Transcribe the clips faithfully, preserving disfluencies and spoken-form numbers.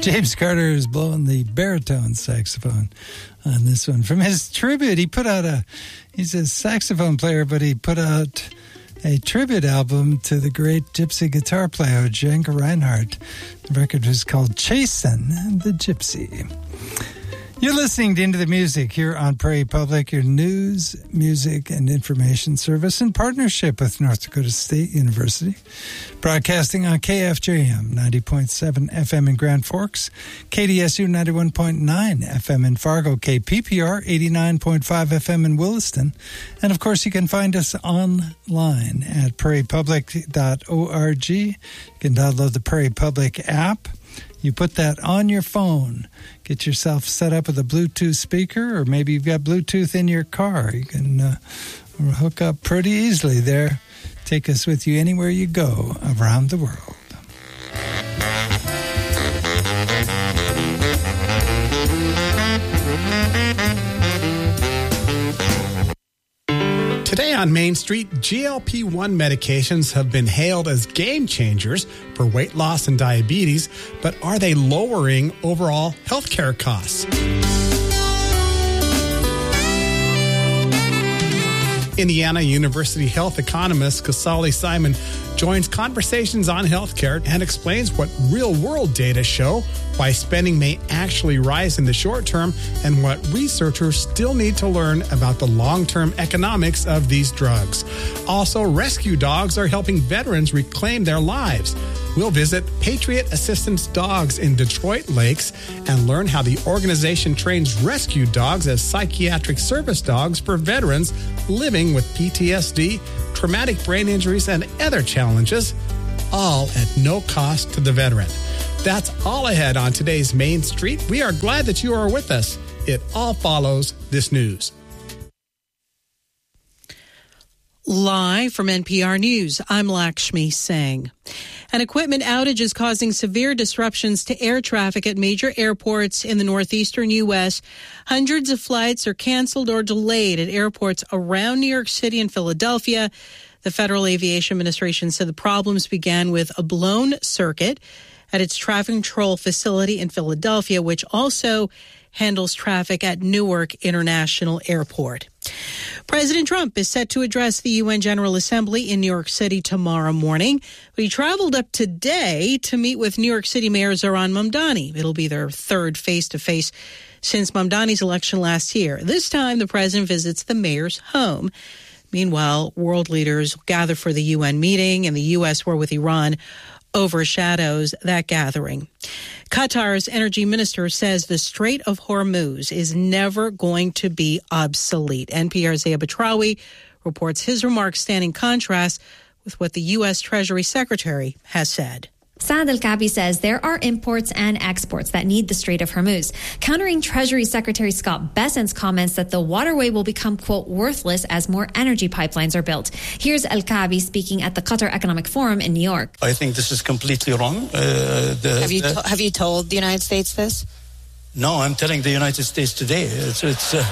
James Carter is blowing the baritone saxophone on this one. From his tribute, he put out a, he's a saxophone player, but he put out a tribute album to the great gypsy guitar player, Django Reinhardt. The record was called Chasin' the Gypsy. You're listening to Into the Music here on Prairie Public, your news, music, and information service in partnership with North Dakota State University. Broadcasting on K F J M ninety point seven F M in Grand Forks, K D S U ninety-one point nine F M in Fargo, K P P R eighty-nine point five F M in Williston. And, of course, you can find us online at prairie public dot org. You can download the Prairie Public app. You put that on your phone. Get yourself set up with a Bluetooth speaker, or maybe you've got Bluetooth in your car. You can uh, hook up pretty easily there. Take us with you anywhere you go around the world. Today on Main Street, G L P one medications have been hailed as game changers for weight loss and diabetes, but are they lowering overall healthcare costs? Indiana University health economist Kasali Simon joins Conversations on Healthcare and explains what real-world data show why spending may actually rise in the short term and what researchers still need to learn about the long-term economics of these drugs. Also, rescue dogs are helping veterans reclaim their lives. We'll visit Patriot Assistance Dogs in Detroit Lakes and learn how the organization trains rescue dogs as psychiatric service dogs for veterans living with P T S D, traumatic brain injuries, and other challenges, all at no cost to the veteran. That's all ahead on today's Main Street. We are glad that you are with us. It all follows this news. Live from N P R News, I'm Lakshmi Singh. An equipment outage is causing severe disruptions to air traffic at major airports in the northeastern U S. Hundreds of flights are canceled or delayed at airports around New York City and Philadelphia. The Federal Aviation Administration said the problems began with a blown circuit at its traffic control facility in Philadelphia, which also handles traffic at Newark International Airport. President Trump is set to address the U N General Assembly in New York City tomorrow morning. He traveled up today to meet with New York City Mayor Zohran Mamdani. It'll be their third face-to-face since Mamdani's election last year. This time, the president visits the mayor's home. Meanwhile, world leaders gather for the U N meeting, and the U S war with Iran overshadows that gathering. Qatar's energy minister says the Strait of Hormuz is never going to be obsolete. N P R's Zaya Batrawi reports his remarks stand in contrast with what the U S Treasury Secretary has said. Saad Al-Kaabi says there are imports and exports that need the Strait of Hormuz, countering Treasury Secretary Scott Bessent's comments that the waterway will become, quote, worthless as more energy pipelines are built. Here's Al-Kaabi speaking at the Qatar Economic Forum in New York. I think this is completely wrong. Uh, the, have, you the, to- have you told the United States this? No, I'm telling the United States today. It's, it's uh,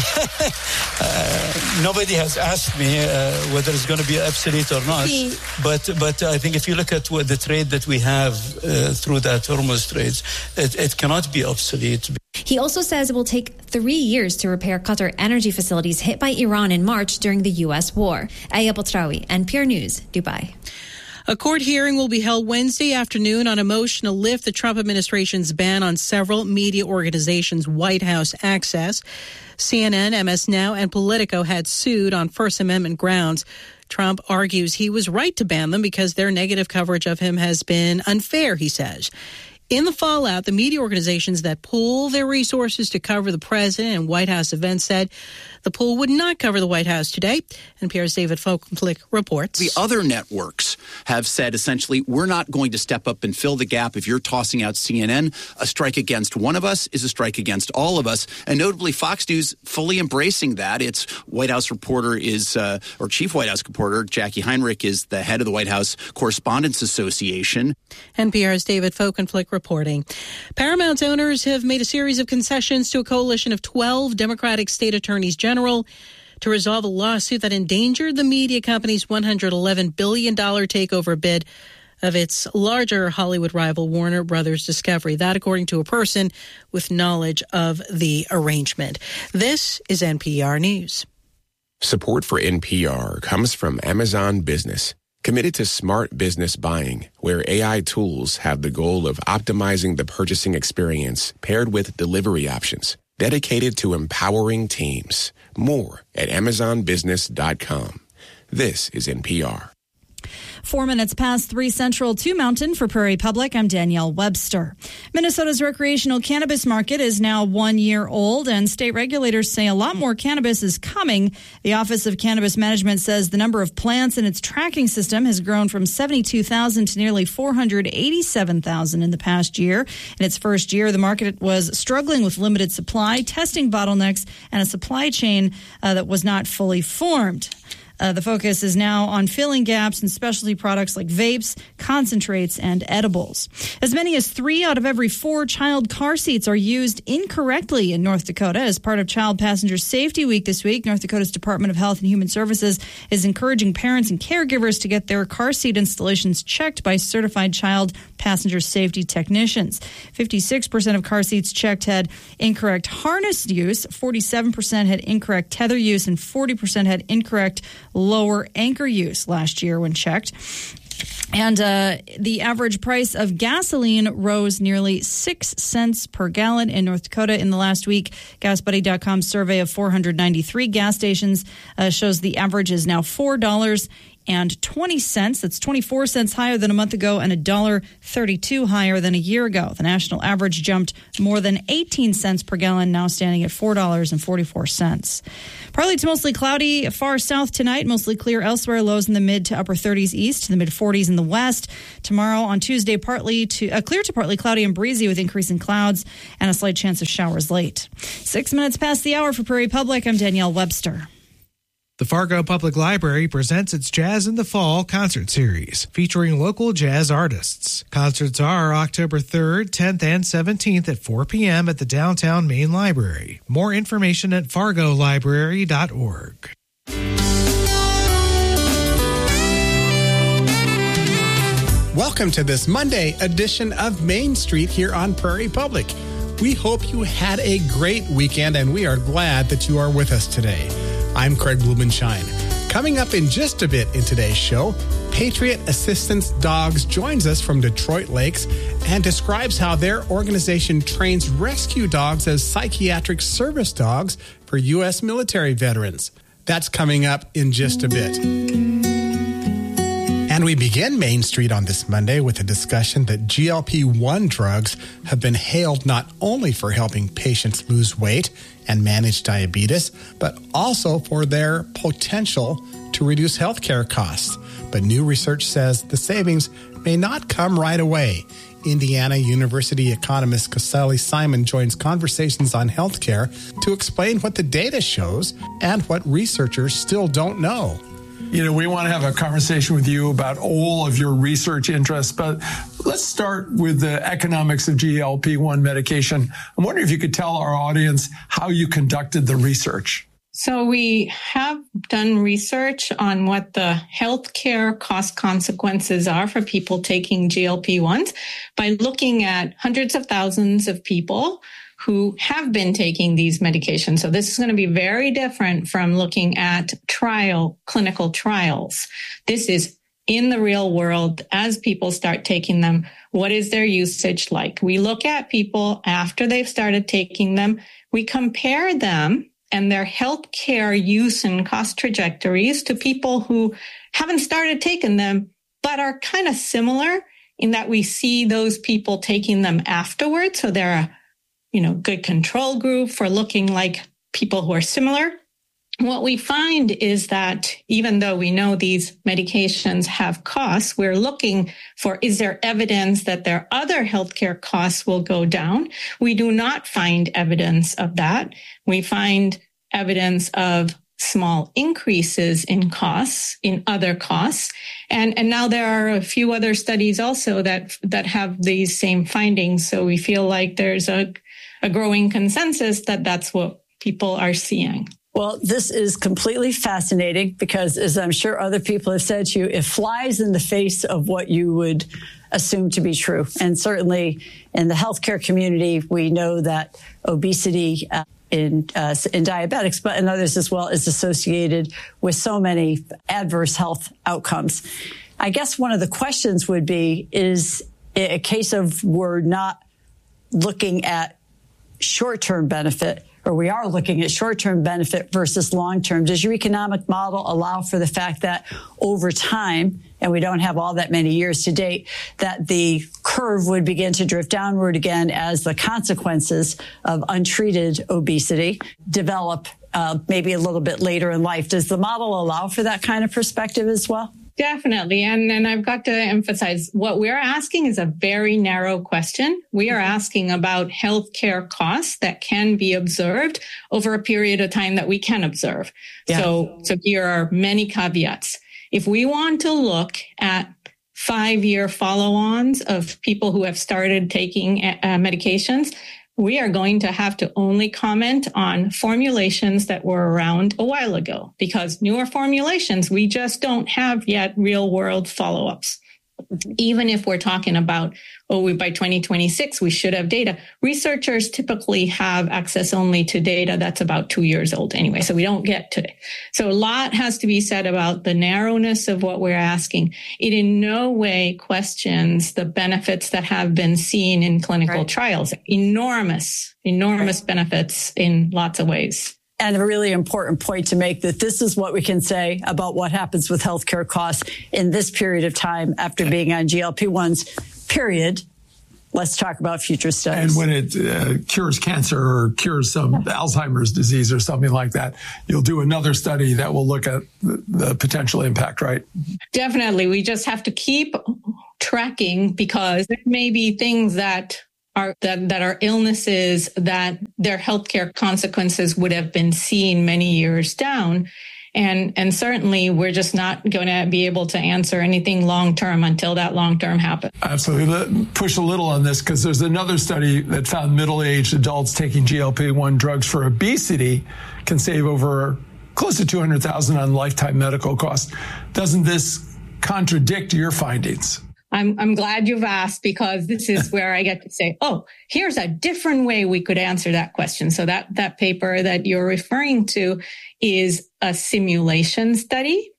uh, nobody has asked me uh, whether it's going to be obsolete or not. But but I think if you look at what the trade that we have uh, through that Hormuz trades, it, it cannot be obsolete. He also says it will take three years to repair Qatar energy facilities hit by Iran in March during the U S war. Aya Batrawi, N P R News, Dubai. A court hearing will be held Wednesday afternoon on a motion to lift the Trump administration's ban on several media organizations' White House access. C N N, M S Now, and Politico had sued on First Amendment grounds. Trump argues he was right to ban them because their negative coverage of him has been unfair, he says. In the fallout, the media organizations that pool their resources to cover the president and White House events said the pool would not cover the White House today. N P R's David Folkenflik reports. The other networks have said essentially, we're not going to step up and fill the gap. If you're tossing out C N N, a strike against one of us is a strike against all of us. And notably, Fox News fully embracing that. Its White House reporter is, uh, or chief White House reporter, Jackie Heinrich, is the head of the White House Correspondents Association. N P R's David Folkenflik reporting. Paramount's owners have made a series of concessions to a coalition of twelve Democratic state attorneys general to resolve a lawsuit that endangered the media company's one hundred eleven billion dollars takeover bid of its larger Hollywood rival Warner Brothers Discovery. That, according to a person with knowledge of the arrangement. This is N P R News. Support for N P R comes from Amazon Business, committed to smart business buying, where A I tools have the goal of optimizing the purchasing experience paired with delivery options, dedicated to empowering teams. More at amazon business dot com. This is N P R. Four minutes past three Central, two Mountain for Prairie Public. I'm Danielle Webster. Minnesota's recreational cannabis market is now one year old, and state regulators say a lot more cannabis is coming. The Office of Cannabis Management says the number of plants in its tracking system has grown from seventy-two thousand to nearly four hundred eighty-seven thousand in the past year. In its first year, the market was struggling with limited supply, testing bottlenecks, and a supply chain uh, that was not fully formed. Uh, the focus is now on filling gaps in specialty products like vapes, concentrates, and edibles. As many as three out of every four child car seats are used incorrectly in North Dakota. As part of Child Passenger Safety Week this week, North Dakota's Department of Health and Human Services is encouraging parents and caregivers to get their car seat installations checked by certified child passenger safety technicians. fifty-six percent of car seats checked had incorrect harness use, forty-seven percent had incorrect tether use, and forty percent had incorrect lower anchor use last year when checked. And uh, the average price of gasoline rose nearly six cents per gallon in North Dakota in the last week. gas buddy dot com's survey of four hundred ninety-three gas stations uh, shows the average is now four dollars and twenty cents. That's twenty-four cents higher than a month ago and one dollar and thirty-two cents higher than a year ago. The national average jumped more than eighteen cents per gallon, now standing at four dollars and forty-four cents. Partly to mostly cloudy far south tonight, mostly clear elsewhere. Lows in the mid to upper thirties east, to the mid forties in the west. Tomorrow on Tuesday, partly to uh, clear to partly cloudy and breezy with increasing clouds and a slight chance of showers late. Six minutes past the hour for Prairie Public. I'm Danielle Webster. The Fargo Public Library presents its Jazz in the Fall concert series, featuring local jazz artists. Concerts are October third, tenth, and seventeenth at four p.m. at the Downtown Main Library. More information at fargo library dot org. Welcome to this Monday edition of Main Street here on Prairie Public. We hope you had a great weekend, and we are glad that you are with us today. I'm Craig Blumenshine. Coming up in just a bit in today's show, Patriot Assistance Dogs joins us from Detroit Lakes and describes how their organization trains rescue dogs as psychiatric service dogs for U S military veterans. That's coming up in just a bit. And we begin Main Street on this Monday with a discussion that G L P one drugs have been hailed not only for helping patients lose weight and manage diabetes, but also for their potential to reduce healthcare costs. But new research says the savings may not come right away. Indiana University economist Casali Simon joins Conversations on Healthcare to explain what the data shows and what researchers still don't know. You know, we want to have a conversation with you about all of your research interests, but let's start with the economics of G L P one medication. I'm wondering if you could tell our audience how you conducted the research. So we have done research on what the healthcare cost consequences are for people taking G L P ones by looking at hundreds of thousands of people who have been taking these medications. So this is going to be very different from looking at trial, clinical trials. This is in the real world as people start taking them. What is their usage like? We look at people after they've started taking them. We compare them and their healthcare use and cost trajectories to people who haven't started taking them, but are kind of similar in that we see those people taking them afterwards. So they're a you know, good control group for looking like people who are similar. What we find is that even though we know these medications have costs, we're looking for, is there evidence that their other healthcare costs will go down? We do not find evidence of that. We find evidence of small increases in costs, in other costs. And, and now there are a few other studies also that, that have these same findings. So we feel like there's a, a growing consensus that that's what people are seeing. Well, this is completely fascinating because, as I'm sure other people have said to you, it flies in the face of what you would assume to be true. And certainly in the healthcare community, we know that obesity uh, in uh, in diabetics, but in others as well, is associated with so many adverse health outcomes. I guess one of the questions would be, is it a case of we're not looking at short-term benefit, or we are looking at short-term benefit versus long-term? Does your economic model allow for the fact that over time, and we don't have all that many years to date, that the curve would begin to drift downward again as the consequences of untreated obesity develop uh, maybe a little bit later in life? Does the model allow for that kind of perspective as well? Definitely. And, and I've got to emphasize, what we're asking is a very narrow question. We are asking about healthcare costs that can be observed over a period of time that we can observe. Yeah. So, so here are many caveats. If we want to look at five-year follow-ons of people who have started taking uh, medications, we are going to have to only comment on formulations that were around a while ago, because newer formulations, we just don't have yet real world follow-ups. Even if we're talking about, oh, we, by twenty twenty-six, we should have data. Researchers typically have access only to data that's about two years old anyway, so we don't get to it. So a lot has to be said about the narrowness of what we're asking. It in no way questions the benefits that have been seen in clinical right. trials. Enormous, enormous right. benefits in lots of ways. And a really important point to make, that this is what we can say about what happens with healthcare costs in this period of time after being on G L P ones, period. Let's talk about future studies. And when it uh, cures cancer or cures some Alzheimer's disease or something like that, you'll do another study that will look at the, the potential impact, right? Definitely. We just have to keep tracking, because there may be things that are that, that are illnesses that their healthcare consequences would have been seen many years down. And, and certainly we're just not going to be able to answer anything long-term until that long-term happens. Absolutely. Let push a little on this, because there's another study that found middle-aged adults taking G L P one drugs for obesity can save over close to two hundred thousand dollars on lifetime medical costs. Doesn't this contradict your findings? I'm, I'm glad you've asked, because this is where I get to say, oh, here's a different way we could answer that question. So that, that paper that you're referring to is a simulation study.